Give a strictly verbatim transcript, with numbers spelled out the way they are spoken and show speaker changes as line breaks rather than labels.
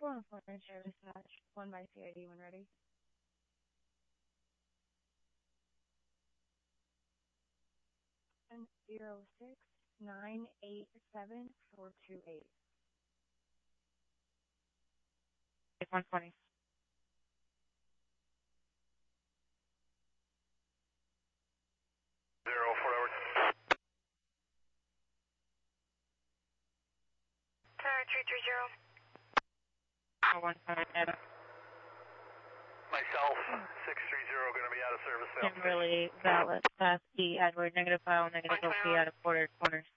four one four Share Dispatch, one by C I D when ready. Zero six nine eight seven four two eight.
one twenty.
Zero four hour.
Tower three three zero.
one five, Adam.
Myself, six three zero, going to be out of service now.
Kimberly, Valid, Class E, Edward, negative file, negative O P, out of quarter corners.